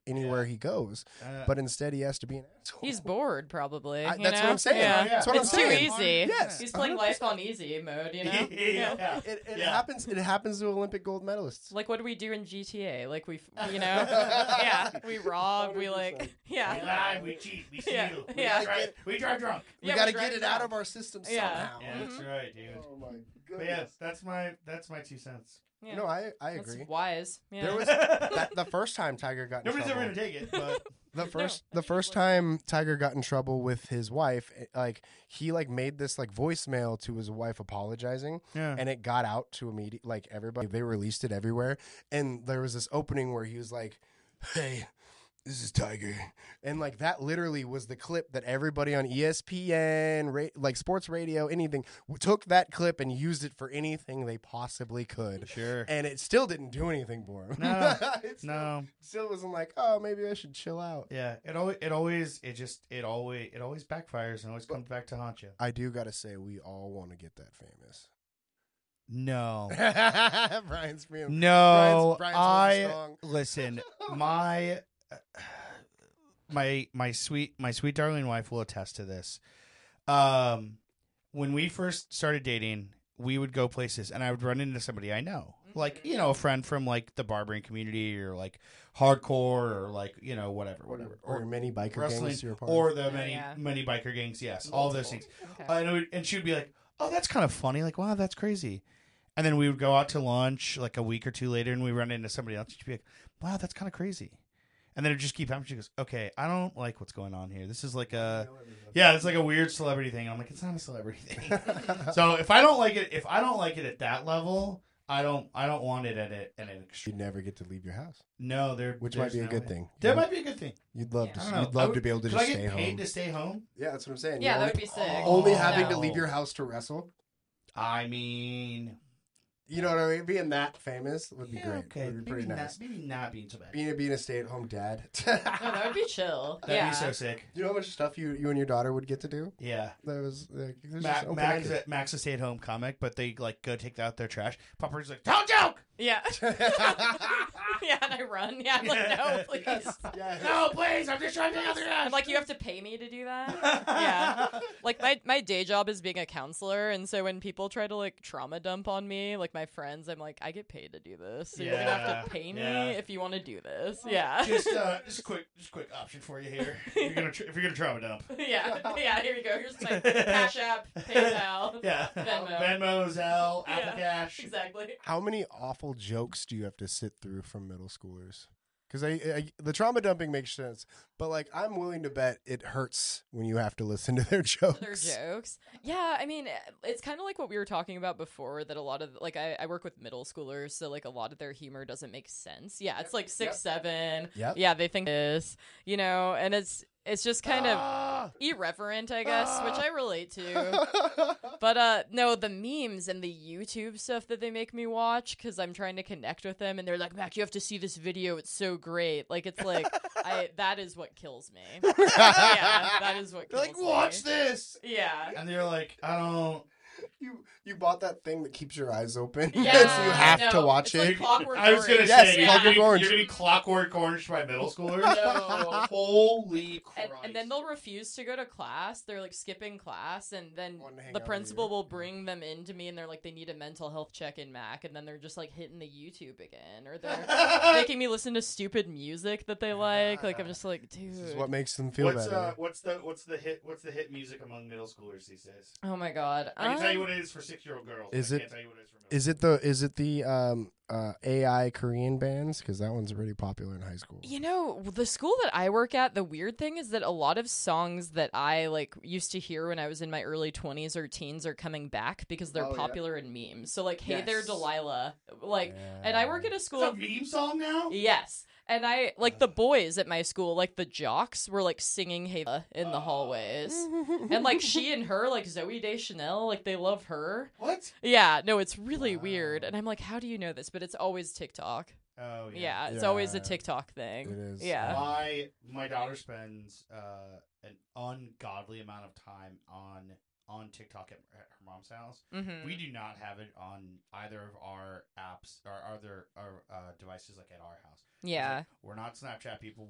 anywhere he goes. But instead, he has to be an asshole. He's bored, probably. That's what I'm saying. Yeah. That's what it's I'm saying. too easy. Yes. He's playing life on easy mode, you know? It happens. It happens to Olympic gold medalists. Like, what do we do in GTA? Like, we we rob, 100%. We like, we lie, we cheat, we steal, we drive drunk. We got to get it out of our system somehow. Yeah, that's right, dude. Oh my goodness. But yes, that's my 2 cents. Yeah. You know, I agree. That's wise. Yeah. There was the first time Tiger got in Nobody's trouble. ever gonna take it, but the first time Tiger got in trouble with his wife, he made this voicemail to his wife apologizing, and it got out to everybody. They released it everywhere, and there was this opening where he was like, "Hey, this is Tiger," and that literally was the clip that everybody on ESPN, sports radio, anything, took that clip and used it for anything they possibly could. Sure. And it still didn't do anything for him. No, Still wasn't like, oh, maybe I should chill out. Yeah, it always backfires and always comes back to haunt you. I do gotta say, we all want to get that famous. No. Brian's being Brian's listen, my sweet darling wife will attest to this. When we first started dating, we would go places and I would run into somebody I know. Like, a friend from the barbering community or hardcore or whatever. Or many biker wrestling, gangs you're part or of. the many biker gangs, yes. All those things. Okay. And she would be like, oh, that's kind of funny. Like, wow, that's crazy. And then we would go out to lunch a week or two later and we run into somebody else. She'd be like, wow, that's kind of crazy. And then it just keep happening. She goes, okay, I don't like what's going on here. This is it's like a weird celebrity thing. I'm like, it's not a celebrity thing. So if I don't like it at that level, I don't want it at an extreme. You'd never get to leave your house. No, which might be a good thing. That might be a good thing. You'd love to be able to just stay home. Could I get paid to stay home? Yeah, that's what I'm saying. Yeah, that would be sick. Only having to leave your house to wrestle. I mean, you know what I mean? Being that famous would be great. Okay, it would be pretty nice. Maybe not being so bad. Being a stay-at-home dad. No, that would be chill. That'd be so sick. You know how much stuff you and your daughter would get to do? Yeah. That was Max a stay-at-home comic, but they go take out their trash. Papa's like, tell a joke! Yeah. Yeah, and I run. Yeah, I'm like, no, please. Yeah. No, please, I'm just trying to take out the trash. I'm like, you have to pay me to do that? Yeah. Like, my day job is being a counselor, and so when people try to, trauma dump on me, my friends, I'm like, I get paid to do this, so you're gonna have to pay me if you want to do this. Yeah. Just a quick option for you here. If you're gonna trauma dump. Yeah, here you go. Here's my Cash App, PayPal, Venmo, Zelle, Apple Cash. Exactly. How many awful jokes do you have to sit through from middle schoolers? Because the trauma dumping makes sense, but I'm willing to bet it hurts when you have to listen to their jokes. Yeah, I mean, it's kind of like what we were talking about before, that a lot of I work with middle schoolers, so a lot of their humor doesn't make sense. Yeah, it's 6, 7. Yep. Yeah, they think this, and it's just kind of irreverent, I guess, which I relate to. But no, the memes and the YouTube stuff that they make me watch, because I'm trying to connect with them, and they're like, Mac, you have to see this video. It's so great. That is what kills me. Yeah, that is what kills me. Watch this. Yeah. And they're like, I don't. You bought that thing that keeps your eyes open, yeah, so you have to watch it. I was gonna say, Clockwork Orange. You're gonna be Clockwork Orange by middle schoolers. No. Holy Christ! And then they'll refuse to go to class. They're skipping class, and then the principal will bring them into me, and they're like, they need a mental health check in Mac, and then they're just hitting the YouTube again, or they're making me listen to stupid music that they like. I'm just like, dude, this is what makes them feel better. What's the hit music among middle schoolers these days? Oh my god! I can tell you what it is for 6-year-old girls. Is I it? Can't tell you what it is for Is it the AI Korean bands? Because that one's really popular in high school. The school that I work at, the weird thing is that a lot of songs that I used to hear when I was in my early 20s or teens are coming back because they're popular in memes. So Hey There Delilah, and I work at a school. It's a meme song now? Yes. And I the boys at my school, the jocks were singing "Hey" in the hallways, and she and her, Zoe Deschanel, they love her. What? Yeah, no, it's really weird. And I'm like, how do you know this? But it's always TikTok. Oh yeah. It's always a TikTok thing. It is. Yeah. My daughter spends an ungodly amount of time on TikTok at her mom's house. Mm-hmm. We do not have it on either of our apps or other devices at our house. Yeah. We're not Snapchat people.